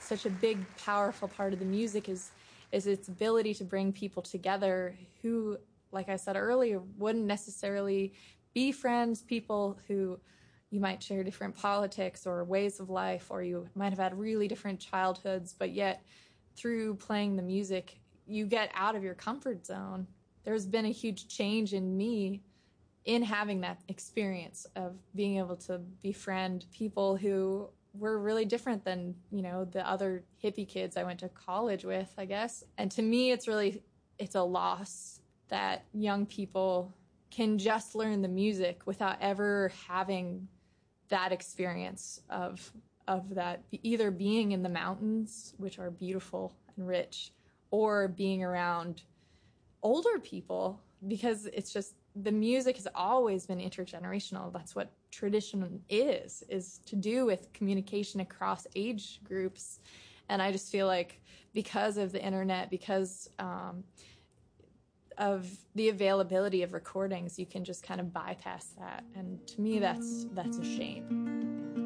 such a big, powerful part of the music is its ability to bring people together who, like I said earlier, wouldn't necessarily be friends, people who you might share different politics or ways of life, or you might have had really different childhoods, but yet through playing the music, you get out of your comfort zone. There's been a huge change in me in having that experience of being able to befriend people who were really different than, the other hippie kids I went to college with, I guess. And to me, it's a loss that young people can just learn the music without ever having that experience of that, either being in the mountains, which are beautiful and rich, or being around older people, because it's just, the music has always been intergenerational. That's what tradition is to do with communication across age groups. And I just feel like because of the internet, because of the availability of recordings, you can just kind of bypass that. And to me, that's a shame.